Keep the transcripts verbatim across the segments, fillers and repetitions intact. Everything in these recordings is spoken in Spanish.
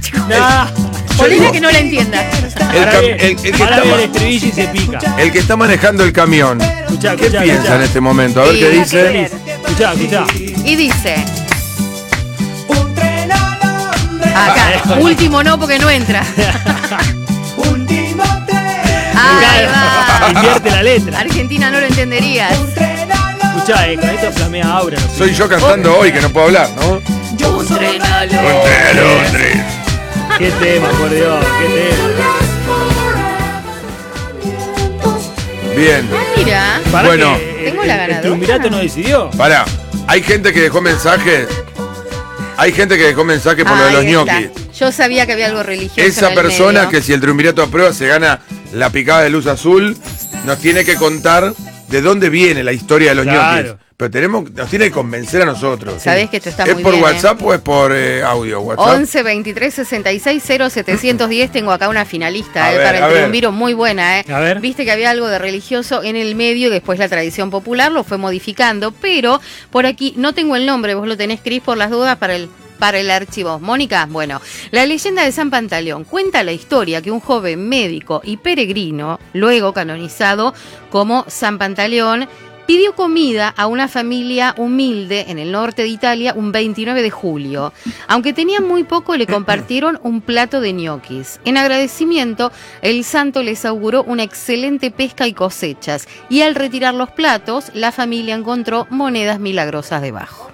Nah. Ponele que no la entienda. El, cam- el, el, que Ahora está viene el ma- estribillo y se pica. el que está manejando el camión. Escuchá, ¿Qué escuchá, piensa escuchá. en este momento? A ver Sí, qué hay que dice. creer. Escuchá, escuchá. Y dice. Acá, último no porque no entra. Ahí va. Invierte la letra. Argentina no lo entenderías. Escuchá, eh, con esto flamea Aura. No sé. Soy yo cantando hoy que no puedo hablar, ¿no? Un tren a Londres. Contra Londres. Qué tema, por Dios, qué tema. Bien. Mira. Pará Bueno. que, eh, Tengo el- la el ganadora. triunvirato no decidió. Pará, hay gente que dejó mensajes. Hay gente que dejó mensajes por lo de los Ahí está. ñoquis. Yo sabía que había algo religioso. Esa en el persona medio. que si el triunvirato aprueba se gana la picada de luz azul, nos tiene que contar de dónde viene la historia de los Claro. ñoquis. Pero tenemos, nos tiene que convencer a nosotros. Sabés que esto está ¿Es muy por bien, WhatsApp o es por eh, audio? WhatsApp. once veintitrés sesenta y seis cero setecientos diez. Tengo acá una finalista A eh, ver, para a el ver. triunviro muy buena. Eh. A ver. Viste que había algo de religioso en el medio y después la tradición popular lo fue modificando. Pero por aquí no tengo el nombre, vos lo tenés, Cris, por las dudas para el, para el archivo. Mónica, bueno, la leyenda de San Pantaleón cuenta la historia que un joven médico y peregrino, luego canonizado como San Pantaleón, pidió comida a una familia humilde en el norte de Italia un veintinueve de julio. Aunque tenían muy poco, le compartieron un plato de ñoquis. En agradecimiento, el santo les auguró una excelente pesca y cosechas. Y al retirar los platos, la familia encontró monedas milagrosas debajo.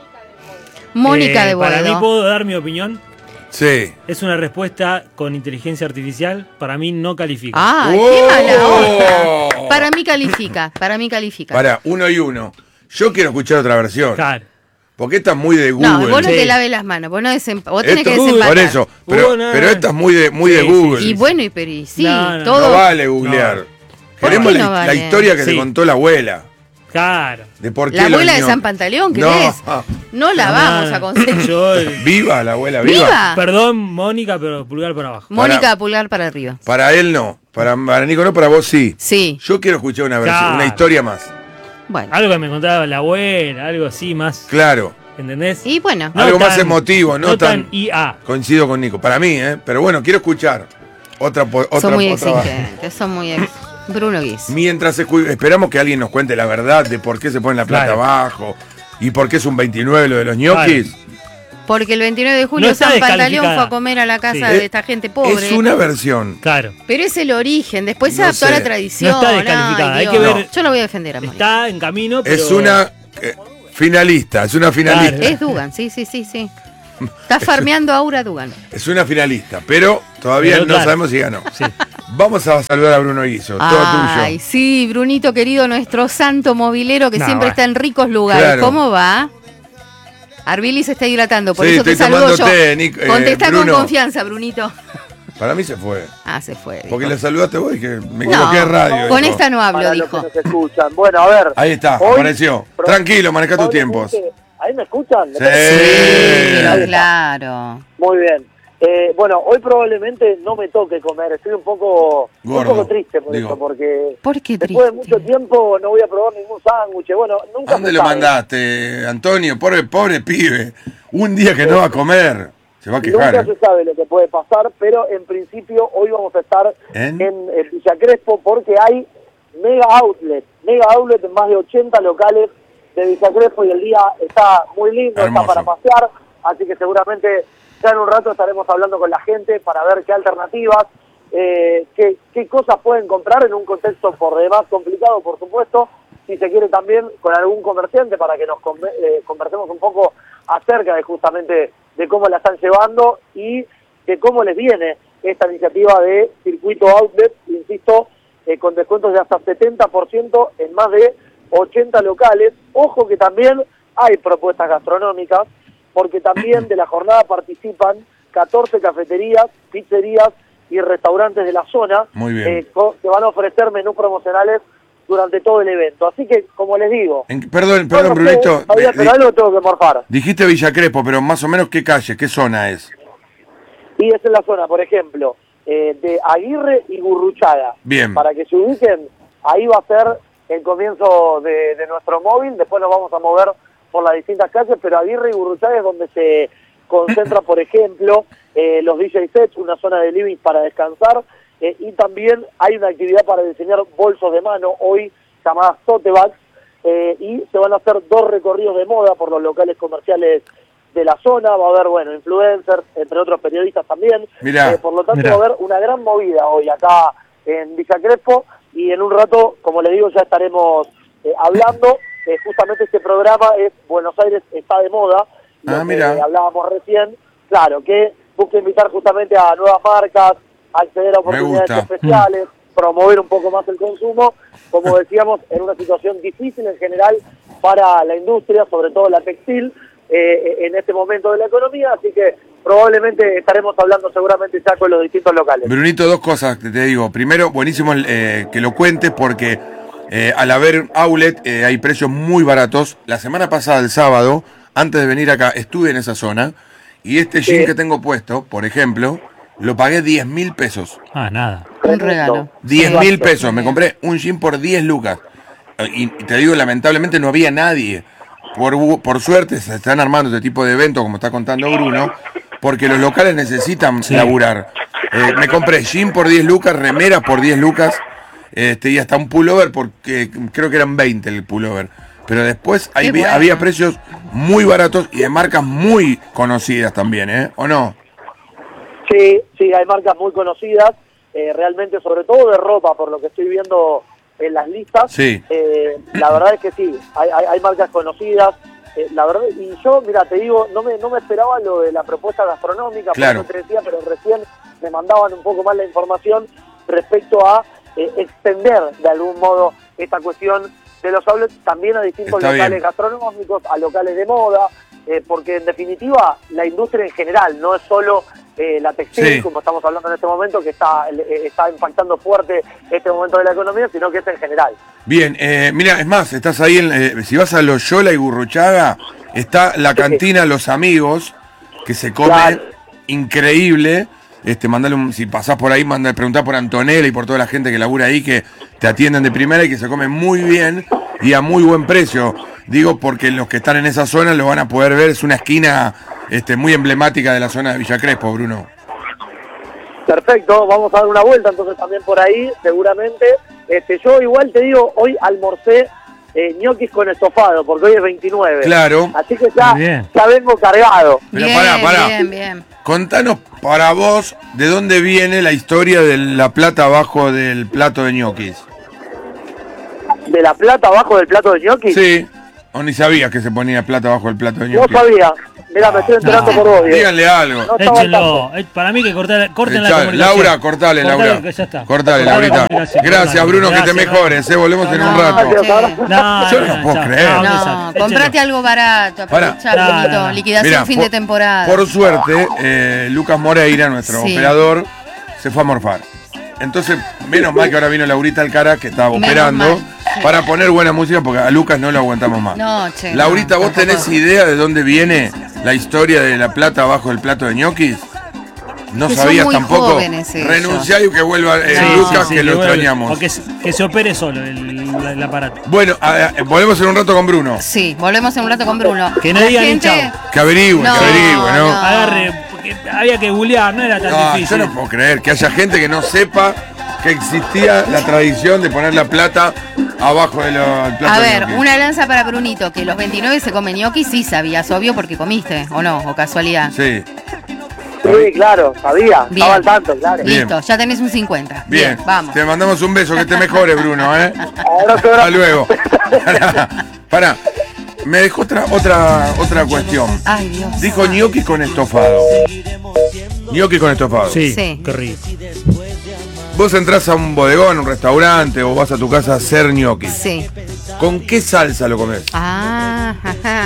Mónica Eh, de Para mí, Boedo. ¿puedo dar mi opinión? Sí. Es una respuesta con inteligencia artificial. Para mí no califica. ¡Ah, ¡Oh! qué mala onda! Para mí califica, para mí califica. Para, uno y uno. Yo quiero escuchar otra versión. Claro. Porque esta es muy de Google. No, vos no Sí. te laves las manos, vos, no desem- vos tenés Esto- que desempatar. por eso. Pero, Uh, no, pero no. esta es muy de, muy de Sí, Google. Y bueno, y pero y sí, No, no, todo. No vale googlear. No. ¿Por Queremos qué la, no la vale? historia que Sí. te contó la abuela. Claro. De por qué La los abuela de ñoquis. San Pantaleón, No. ¿crees? No la vamos a conseguir. Yo, Viva la abuela, viva. ¡Viva! perdón, Mónica, pero pulgar para abajo. Mónica, Para- pulgar para arriba. Para él no. Para, para Nico no, para vos sí. Sí, Yo quiero escuchar una versión, Claro. una historia más. bueno. Algo que me contaba la abuela, algo así más. Claro. ¿Entendés? Y bueno, No Algo más tan- emotivo, no, no tan, tan I A. Coincido con Nico. Para mí, ¿eh? Pero bueno, quiero escuchar otra po- otra son muy otra- exigentes, son muy ex... Bruno Guis. Mientras escu- esperamos que alguien nos cuente la verdad de por qué se pone la plata Claro. abajo y por qué es un veintinueve lo de los ñoquis. Porque el veintinueve de julio No está San Pantaleón descalificada. fue a comer a la casa Sí. de esta gente pobre. Es una versión. Claro. Pero es el origen, después se No adaptó a sé. la tradición. No está descalificada, Ay, hay que Dios. ver- Yo lo voy a defender a Mónica. Está en camino, pero. Es una eh, finalista, es una finalista. Claro. Es Dugan, sí, sí, sí, sí. Está farmeando a Aura Dugan. Es una finalista, pero todavía Pero no claro. sabemos si ganó. Sí. Vamos a saludar a Bruno Guiso, todo Ay, tuyo. sí, Brunito querido, nuestro santo movilero que No, siempre bueno. está en ricos lugares. Claro. ¿Cómo va? Arvili se está hidratando, por Sí, eso te estoy saludo yo. tomando té, Nic- eh, Contestá con Bruno. confianza, Brunito. Para mí se fue. Ah, se fue. dijo. Porque le saludaste vos y que me No, equivoqué de radio. con dijo. esta no hablo, Para los dijo. que nos escuchan. Bueno, a ver. Ahí está, hoy- apareció. pro- Tranquilo, maneja tus tiempos. probablemente- ¿Ahí me escuchan? Sí. Sí, Eh. pero claro. Muy bien. Eh, bueno, hoy probablemente no me toque comer. Estoy un poco, un Gordo, poco triste por digo. eso, porque ¿Por qué después de triste? mucho tiempo no voy a probar ningún sándwich. Bueno, nunca ¿A dónde se lo sabe. mandaste, Antonio? Pobre, pobre pibe. Un día que no va a comer. Se va a Nunca quejar. se sabe lo que puede pasar, pero en principio hoy vamos a estar ¿En? en, eh, Villa Crespo porque hay mega outlet, mega outlet en más de ochenta locales de Villa Crespo y el día está muy lindo, Hermoso. está para pasear, así que seguramente ya en un rato estaremos hablando con la gente para ver qué alternativas, eh, qué, qué cosas pueden comprar en un contexto por demás complicado, por supuesto, si se quiere también con algún comerciante para que nos conve- eh, conversemos un poco acerca de justamente de cómo la están llevando y de cómo les viene esta iniciativa de Circuito Outlet, insisto, eh, con descuentos de hasta setenta por ciento en más de ochenta locales. Ojo que también hay propuestas gastronómicas, porque también de la jornada participan catorce cafeterías, pizzerías y restaurantes de la zona Muy bien. eh, co- que van a ofrecer menús promocionales durante todo el evento. Así que, como les digo... En- perdón, perdón, no sé, Brunito. todavía, Di- pero algo tengo que morfar. dijiste Villa Crespo, pero más o menos qué calle, qué zona es. Y es en la zona, por ejemplo, eh, de Aguirre y Gurruchaga. Bien. Para que se ubiquen, ahí va a ser el comienzo de, de nuestro móvil, después nos vamos a mover por las distintas calles, pero Aguirre y Gurruchaga es donde se concentra, por ejemplo, eh, los D J sets, una zona de living para descansar, eh, y también hay una actividad para diseñar bolsos de mano, hoy llamada tote bags, eh, y se van a hacer dos recorridos de moda por los locales comerciales de la zona, va a haber, bueno, influencers, entre otros periodistas también, Mirá, eh, por lo tanto mirá. va a haber una gran movida hoy acá en Villa Crespo, y en un rato, como les digo, ya estaremos eh, hablando. Eh, justamente este programa es Buenos Aires está de moda, lo Ah, que mirá. hablábamos recién, claro, que busca invitar justamente a nuevas marcas, acceder a oportunidades gusta. especiales, promover un poco más el consumo, como decíamos, en una situación difícil en general para la industria, sobre todo la textil, eh, en este momento de la economía, así que probablemente estaremos hablando seguramente ya con los distintos locales. Brunito, dos cosas que te digo. Primero, buenísimo eh, que lo cuentes porque eh, al haber outlet eh, hay precios muy baratos. La semana pasada, el sábado, antes de venir acá, estuve en esa zona y este jean Sí. que tengo puesto, por ejemplo, lo pagué diez mil pesos. Ah, nada. Un regalo. diez Sí. mil pesos. Me compré un jean por diez lucas. Y te digo, lamentablemente no había nadie. Por, por suerte se están armando este tipo de eventos, como está contando Bruno, porque los locales necesitan Sí. laburar. Eh, me compré jean por diez lucas, remera por diez lucas, este, y hasta un pullover, porque creo que eran veinte el pullover. Pero después hay- Qué bueno. había precios muy baratos y de marcas muy conocidas también, ¿eh? ¿O no? Sí, sí, hay marcas muy conocidas, eh, realmente, sobre todo de ropa, por lo que estoy viendo en las listas. Sí. Eh, la verdad es que sí, hay, hay, hay marcas conocidas. Eh, la verdad, y yo, mira, te digo, no me, no me esperaba lo de la propuesta gastronómica, Claro. por eso te decía, pero recién me mandaban un poco más la información respecto a eh, extender de algún modo esta cuestión de los outlets también a distintos Está locales bien. gastronómicos, a locales de moda, eh, porque en definitiva la industria en general, no es solo eh, la textil, Sí. como estamos hablando en este momento, que está, eh, está impactando fuerte este momento de la economía, sino que es en general. Bien, eh, mira, es más, estás ahí, en, eh, si vas a Loyola y Gurruchaga, está la cantina Los Amigos, que se come Claro. increíble. Este, mandale un, si pasás por ahí, manda preguntar por Antonella y por toda la gente que labura ahí, que te atienden de primera y que se come muy bien y a muy buen precio. Digo, porque los que están en esa zona lo van a poder ver, es una esquina este, muy emblemática de la zona de Villa Crespo, Bruno. Perfecto, vamos a dar una vuelta entonces también por ahí, seguramente. Este, yo igual te digo, hoy almorcé eh, ñoquis con estofado, porque hoy es veintinueve. Claro. Así que ya, Muy bien. ya vengo cargado. Pero bien, pará, pará. bien, bien. Contanos para vos de dónde viene la historia de la plata abajo del plato de ñoquis. ¿De la plata abajo del plato de ñoquis? Sí. O ni sabías que se ponía plata abajo del plato de No ñoquis. sabía. Mira, me estoy enterando No. por vos, Diego. Díganle algo. No estaba al Échenlo. Eh, Para mí que cortar, corten la Echá- comunicación. Laura, cortale, Cortale, Laura. que ya está. Cortale, Cortale la Laurita. comunicación, Gracias, cortale. Bruno, que te Gracias, mejores. Eh, volvemos en un No, rato. Gracias, ahora. No, Yo no puedo chao. creer. un No, desastre. comprate Échenlo. algo barato, Pará. aprovechá, No, Brunito, no, no. liquidación Mirá, fin por, de temporada. por suerte, eh, Lucas Moreira, nuestro Sí. operador, se fue a morfar. Entonces, menos mal que ahora vino Laurita Alcara, que estaba Menos operando, mal, sí. para poner buena música, porque a Lucas no lo aguantamos más. No, che. Laurita, no, ¿vos tampoco. tenés idea de dónde viene la historia de la plata abajo del plato de ñoquis? ¿No Que son sabías muy tampoco? jóvenes ellos. Renunciá y que vuelva eh, Sí, Lucas, sí, sí, que lo vuelve. extrañamos. O que, se- que se opere solo el, la- el aparato. Bueno, a- a- volvemos en un rato con Bruno. Sí, volvemos en un rato con Bruno. Que no La digan ni gente- chau. Que averigüe, No, que averigüe, ¿no? no. Agarre, porque había que googlear, no era tan No, difícil. yo no puedo creer que haya gente que no sepa que existía la tradición de poner la plata abajo del plato A de ver, ñoquis. una lanza para Brunito, que los veintinueve se comen ñoquis, sí sabías, obvio, porque comiste, ¿o no? ¿O casualidad? Sí, Sí, claro, sabía. Bien. Estaba al tanto, claro. Bien. Listo, ya tenés un cincuenta. bien. vamos. Te mandamos un beso, que te mejores, Bruno, ¿eh? Ahora te Hasta luego. Pará, pará. Me dejó otra, otra, otra cuestión. Ay, Dios. Dijo ñoquis con estofado. Ñoquis con estofado. Sí, Sí. qué rico. Vos entrás a un bodegón, un restaurante o vas a tu casa a hacer ñoquis. Sí. ¿Con qué salsa lo comés? Ah, ajá.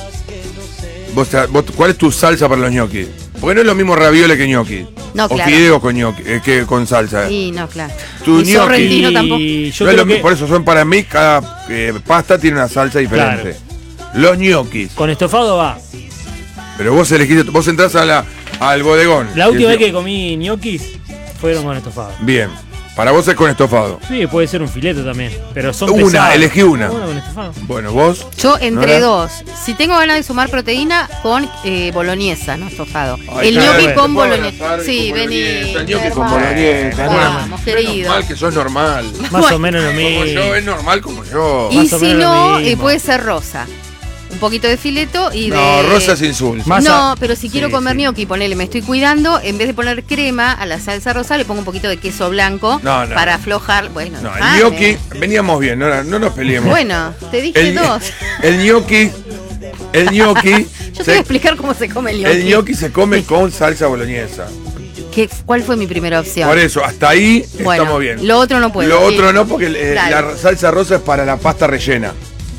¿Vos, te- vos- ¿Cuál es tu salsa para los ñoquis? Porque no es lo mismo raviole que ñoquis. No, o claro. fideos con ñoquis, eh, que con salsa. Y no, claro. Tu Y ñoqui. sorrentino tampoco. Y yo No es creo lo mi- que Por eso son para mí, cada eh, pasta tiene una salsa diferente. Los ñoquis. con estofado va. Pero vos elegiste, vos entrás a la, al bodegón. La última Y vez decís, que comí ñoquis fueron con estofado. Bien. Para vos es con estofado. Sí, puede ser un filete también. Pero son Una, pesados. elegí una. Una con estofado. Bueno, vos. Yo entre ¿No? dos. Si tengo ganas de sumar proteína, con eh, boloñesa, no estofado. Ay, el claro, gnocchi bueno, con te puedo boloñesa. abrazar Sí, con vení. boloñesa, gnocchi con hermano. boloñesa, Vamos, Menos querido. mal que sos normal. Más Bueno. o menos lo Como mismo. yo, es normal como yo. Y Más o si menos no, lo eh, mismo. puede ser rosa. Un poquito de fileto y de... No, Rosa sin sul. Más no, a- pero si Sí, quiero comer sí. gnocchi, ponele, me estoy cuidando, en vez de poner crema a la salsa rosa, le pongo un poquito de queso blanco No, no. para aflojar. Bueno, No, el ah, gnocchi, eh. veníamos bien, no, no nos peleemos. Bueno, te dije el, dos. el gnocchi, el gnocchi, Yo te voy a explicar cómo se come el gnocchi. el gnocchi se come con salsa boloñesa. ¿Qué- ¿Cuál fue mi primera opción? Por eso, hasta ahí Bueno, estamos bien. lo otro no puedo. Lo Sí. otro no, porque eh, Dale. la salsa rosa es para la pasta rellena.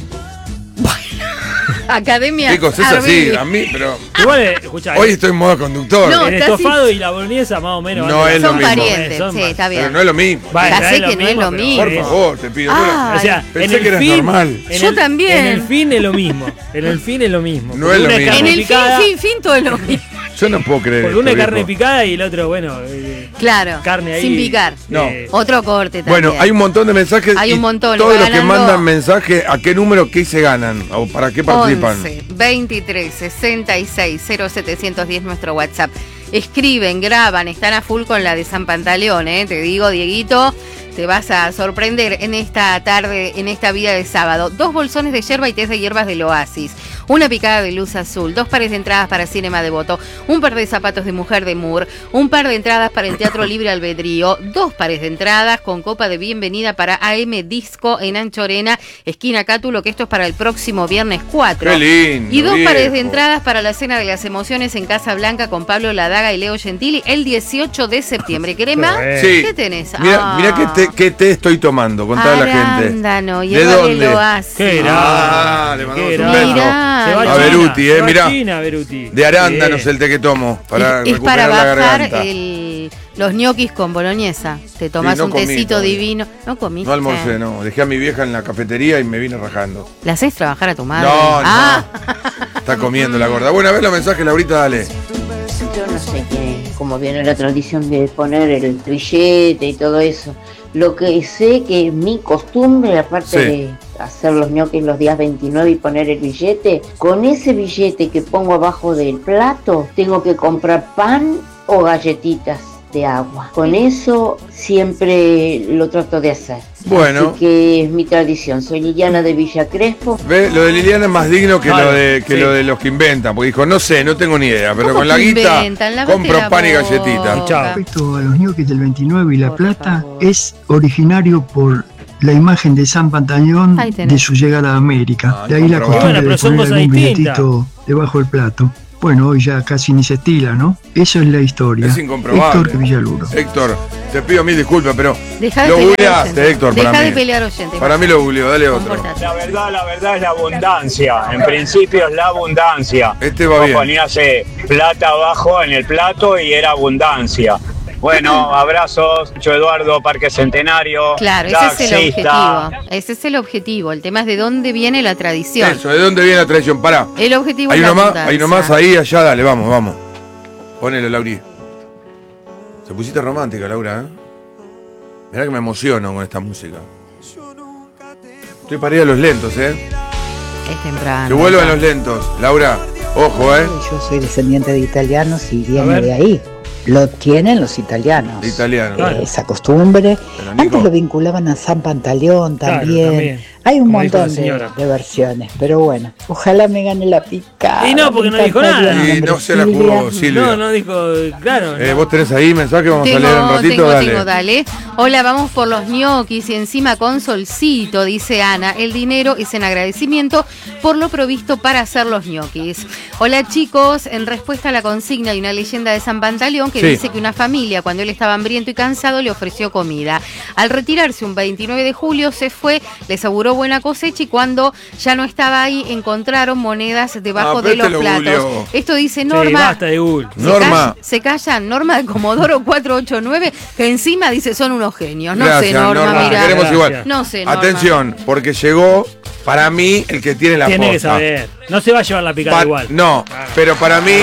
Academia. Chicos, es así, Arbeli. a mí, pero Igual, eh, escuchá, hoy el- estoy en modo conductor. No, el casi- estofado y la boloñesa más o menos. No van de es la lo Son mismo. mano. parientes, Son sí, más- está bien. Pero no es lo mismo. Va, Ya no sé es lo que no es lo pero- mismo. Por favor, te pido. Ah, O sea, Pensé en el que eras fin, normal. en Yo el- también. En el fin es lo mismo. En el fin es lo mismo. No Porque es lo una mismo. carne En el fin, picada, fin, fin, todo es lo mismo. Yo no puedo creer. Porque una esto, es carne viejo. picada y el otro, bueno, eh, Claro. carne ahí. Sin picar. No. eh, Otro corte también. Bueno, hay un montón de mensajes. Hay y un montón, Todos va los que ganando- mandan mensajes, ¿a qué número qué se ganan? ¿O para qué participan? once, veintitrés, sesenta y seis, cero setecientos diez nuestro WhatsApp. Escriben, graban, están a full con la de San Pantaleón, ¿eh? Te digo, Dieguito, te vas a sorprender en esta tarde, en esta vida de sábado. Dos bolsones de yerba y té de hierbas del Oasis, una picada de luz azul, dos pares de entradas para Cinema Devoto, un par de zapatos de mujer de Moore, un par de entradas para el Teatro Libre Albedrío, dos pares de entradas con copa de bienvenida para A M Disco en Anchorena, esquina Cátulo, que esto es para el próximo viernes cuatro. Qué lindo, Y dos pares de viejo. entradas para la Cena de las Emociones en Casa Blanca con Pablo Ladaga y Leo Gentili el dieciocho de septiembre. ¿Querés más? Sí. ¿Qué tenés? Mira, Ah. mira qué té, qué té estoy tomando, contá a la gente. Arándano, ¿De hierba del dónde? Oasis. Qué grande. Ah, le mandamos qué un grande. beso. Mirá. Se va A China, Beruti, eh, se va mirá. China, Beruti. De arándanos Sí. el té que tomo, para es, es recuperar para la bajar garganta. el, los ñoquis con boloñesa. Te tomás no un comí tecito todavía. divino. No comiste. No almorcé, no. Dejé a mi vieja en la cafetería y me vine rajando. ¿La haces trabajar a tu madre? No, no. Ah. Está comiendo la gorda. Bueno, a ver los mensajes, Laurita, dale. Yo no sé qué, cómo viene la tradición de poner el billete y todo eso. Lo que sé que es mi costumbre, aparte Sí. de hacer los ñoquis los días veintinueve y poner el billete, con ese billete que pongo abajo del plato, tengo que comprar pan o galletitas de agua. Con eso siempre lo trato de hacer. Bueno. Así que es mi tradición. Soy Liliana de Villa Crespo. Ve, lo de Liliana es más digno que, Claro, lo, de, que sí. lo de los que inventan. Porque dijo, no sé, no tengo ni idea. Pero ¿Cómo con la que guita inventan? Lavate compro la pan y boca. galletitas. Chao. Respecto a los ñoquis del veintinueve y La Por Plata, favor. es originario por la imagen de San Pantaleón Ahí tenés. de su llegada a América. Ah, de ahí la comprobado. costumbre Bueno, pero de son poner cosas algún distintas. billetito debajo del plato. Bueno, hoy ya casi ni se estila, ¿no? Eso es la historia. Es incomprobable. Héctor Villaluro. Héctor, te pido mil disculpas, pero Deja de lo pelear googleaste, oyente. Héctor, Deja para de mí. pelear oyente. Para mí lo googleó, dale otro. Comportate. La verdad, la verdad es la abundancia. En principio es la abundancia. Este va Vos bien. ponías eh, plata abajo en el plato y era abundancia. Bueno, abrazos, yo Eduardo, Parque Centenario. Claro, ese es el taxista. objetivo. Ese es el objetivo. El tema es de dónde viene la tradición. Eso, ¿de dónde viene la traición? Pará. El objetivo Hay es la uno más, abundancia. hay uno más ahí, allá, dale, vamos, vamos. Ponelo, Lauri. Se pusiste romántica, Laura, ¿eh? Mirá que me emociono con esta música. Estoy para ir a los lentos, ¿eh? Es temprano. Que vuelvan los lentos. Laura, ojo, ¿eh? Yo soy descendiente de italianos y A viene ver. de ahí. Lo tienen los italianos. De italiano. Claro. Eh, Esa costumbre. Pero, Nico, Antes lo vinculaban a San Pantaleón Claro, también. también. Hay un Como dijo la montón de, señora. de versiones, pero bueno, ojalá me gane la picada. Y no, porque me no dijo encantaría. nada. Mi Y nombre no es se la Silvia. jugó, Silvia. No, no dijo, claro. Eh, no. vos tenés ahí mensaje, vamos Tengo, a leer un ratito, tengo, dale. tengo, dale. Hola, vamos por los ñoquis y encima con solcito, dice Ana. El dinero es en agradecimiento por lo provisto para hacer los ñoquis. Hola chicos, en respuesta a la consigna hay una leyenda de San Pantaleón que Sí. dice que una familia cuando él estaba hambriento y cansado le ofreció comida. Al retirarse un veintinueve de julio se fue, les auguró buena cosecha y cuando ya no estaba ahí encontraron monedas debajo Ah, pero de este los lo platos. googleó. Esto dice Sí, Norma. basta de Google. Se Norma. call- Se callan, Norma de Comodoro cuatro ocho nueve, que encima dice son unos genios. No Gracias, sé, Norma, Norma, mira. te queremos Gracias. igual. No sé, Norma. Atención, porque llegó para mí el que tiene la Tiene que posta. saber. No se va a llevar la picada Pa- igual. No, Claro. pero para mí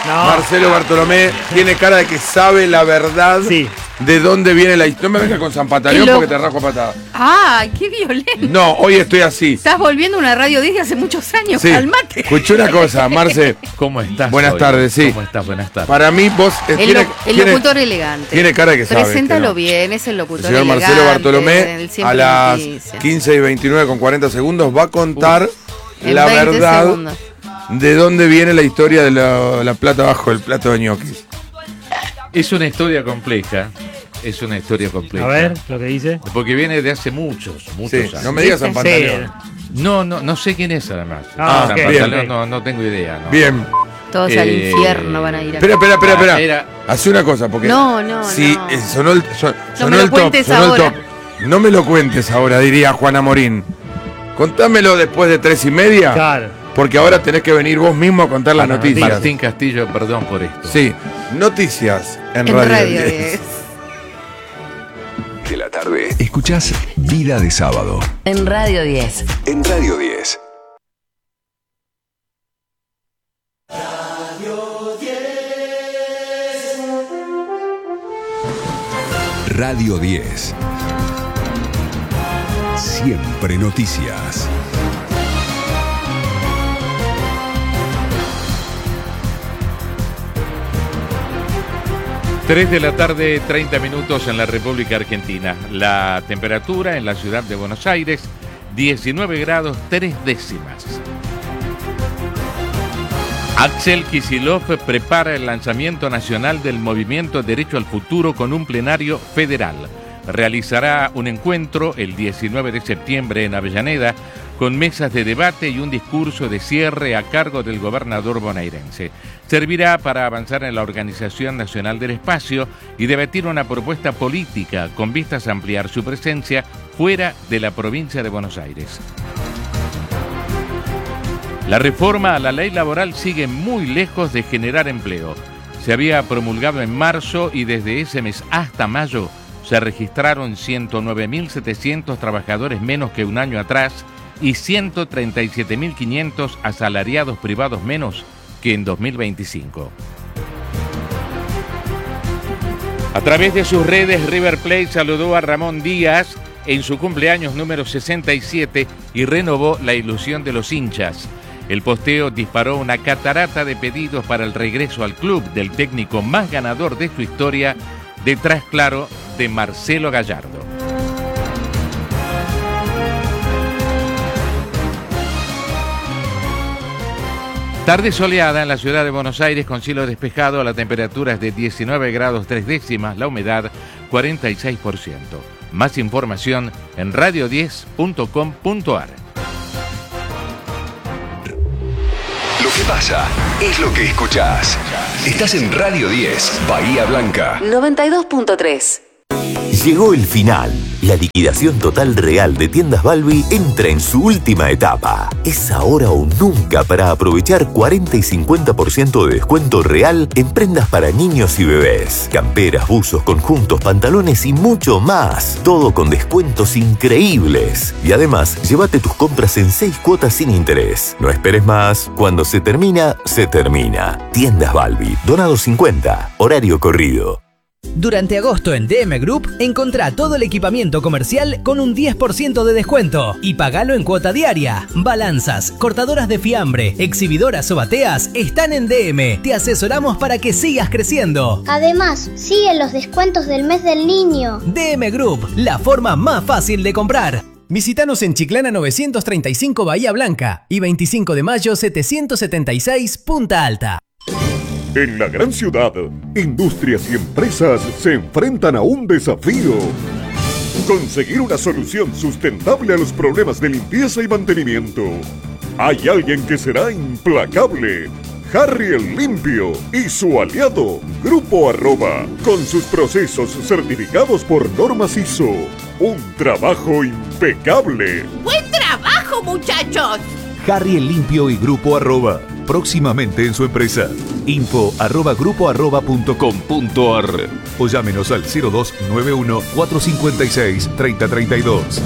No. Marcelo Bartolomé tiene cara de que sabe la verdad Sí. de dónde viene la historia. No me vengas con San Pantaleón Lo- porque te rajo a patada. ¡Ay, qué violento! No, hoy estoy así. Estás volviendo a una radio diez de hace muchos años, Sí. calmate. Escuché una cosa, Marce. ¿Cómo estás? Buenas hoy? tardes, sí. ¿Cómo estás? Buenas tardes. Para mí, vos. eh, El, tiene, lo- el tiene- locutor elegante. tiene cara de que sabe. Preséntalo este, ¿no? bien, es el locutor El señor elegante. Marcelo Bartolomé, el siempre a las noticia. quince y veintinueve con cuarenta segundos, va a contar En la veinte verdad segundos. de dónde viene la historia de la, la plata bajo el plato de ñoquis. Es una historia compleja. Es una historia compleja. A ver, lo que dice. Porque viene de hace muchos, muchos Sí, años. no me digas San Sí. Pantaleón. No, no, no sé quién es además. Ah, San ok. Pantaleón, Bien. no, no tengo idea. ¿no? Bien. Todos al Eh, infierno van a ir. Espera, espera, espera, espera. Era- Hace una cosa, porque. No, no, si no. eh, sonó el, son- sonó me lo el top. cuentes Sonó el ahora. top. No me lo cuentes ahora, diría Juana Morín. Contámelo después de tres y media. Claro. Porque ahora tenés que venir vos mismo a contar las Ah, noticias. Martín Castillo, perdón por esto. Sí, noticias en, En Radio, Radio diez. diez. De la tarde. Escuchás Vida de Sábado. En Radio diez. En Radio diez. Radio diez. Siempre noticias. tres de la tarde, treinta minutos en la República Argentina. La temperatura en la ciudad de Buenos Aires, diecinueve grados tres décimas. Axel Kicillof prepara el lanzamiento nacional del Movimiento Derecho al Futuro con un plenario federal. Realizará un encuentro el diecinueve de septiembre en Avellaneda con mesas de debate y un discurso de cierre a cargo del gobernador bonaerense. Servirá para avanzar en la Organización Nacional del Espacio y debatir una propuesta política con vistas a ampliar su presencia fuera de la provincia de Buenos Aires. La reforma a la ley laboral sigue muy lejos de generar empleo. Se había promulgado en marzo y desde ese mes hasta mayo se registraron ciento nueve mil setecientos trabajadores menos que un año atrás y ciento treinta y siete mil quinientos asalariados privados menos que en dos mil veinticinco. A través de sus redes, River Plate saludó a Ramón Díaz en su cumpleaños número sesenta y siete y renovó la ilusión de los hinchas. El posteo disparó una catarata de pedidos para el regreso al club del técnico más ganador de su historia, detrás, claro, de Marcelo Gallardo. Tarde soleada en la ciudad de Buenos Aires con cielo despejado, la temperatura es de diecinueve grados tres décimas, la humedad cuarenta y seis por ciento. Más información en radio diez punto com punto ar. Lo que pasa es lo que escuchás. Estás en Radio diez, Bahía Blanca. noventa y dos punto tres. Llegó el final. La liquidación total real de Tiendas Balbi entra en su última etapa. Es ahora o nunca para aprovechar cuarenta y cincuenta por ciento de descuento real en prendas para niños y bebés. Camperas, buzos, conjuntos, pantalones y mucho más. Todo con descuentos increíbles. Y además, llévate tus compras en seis cuotas sin interés. No esperes más. Cuando se termina, se termina. Tiendas Balbi. Donado cincuenta. Horario corrido. Durante agosto en D M Group, encontrá todo el equipamiento comercial con un diez por ciento de descuento y pagalo en cuota diaria. Balanzas, cortadoras de fiambre, exhibidoras o bateas están en D M. Te asesoramos para que sigas creciendo. Además, siguen los descuentos del mes del niño. D M Group, la forma más fácil de comprar. Visítanos en Chiclana novecientos treinta y cinco Bahía Blanca y veinticinco de mayo setecientos setenta y seis Punta Alta. En la gran ciudad, industrias y empresas se enfrentan a un desafío. Conseguir una solución sustentable a los problemas de limpieza y mantenimiento. Hay alguien que será implacable. Harry el Limpio y su aliado, Grupo Arroba, con sus procesos certificados por normas I S O. Un trabajo impecable. ¡Buen trabajo, muchachos! Harry el Limpio y Grupo Arroba. Próximamente en su empresa. Info arroba grupo arroba punto com punto ar o llámenos al cero dos nueve uno cuatro cinco seis tres cero tres dos.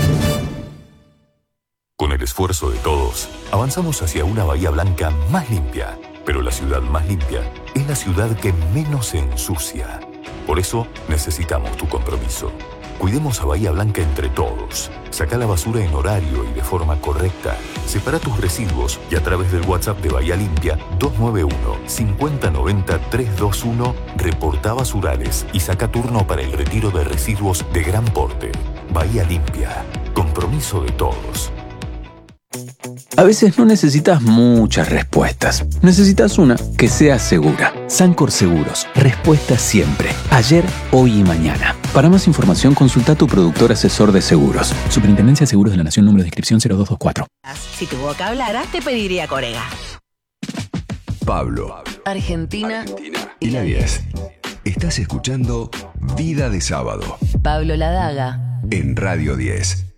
Con el esfuerzo de todos, avanzamos hacia una Bahía Blanca más limpia. Pero la ciudad más limpia es la ciudad que menos se ensucia. Por eso necesitamos tu compromiso. Cuidemos a Bahía Blanca entre todos. Sacá la basura en horario y de forma correcta. Separa tus residuos y a través del WhatsApp de Bahía Limpia dos nueve uno, cinco cero nueve cero, tres dos uno reportá basurales y saca turno para el retiro de residuos de gran porte. Bahía Limpia. Compromiso de todos. A veces no necesitas muchas respuestas. Necesitas una que sea segura. Sancor Seguros. Respuesta siempre. Ayer, hoy y mañana. Para más información, consulta a tu productor asesor de seguros. Superintendencia de Seguros de la Nación, número de inscripción cero dos dos cuatro. Si tu boca hablara, te pediría Corega. Pablo, Argentina, y la diez. Estás escuchando Vida de Sábado Pablo Ladaga en Radio diez.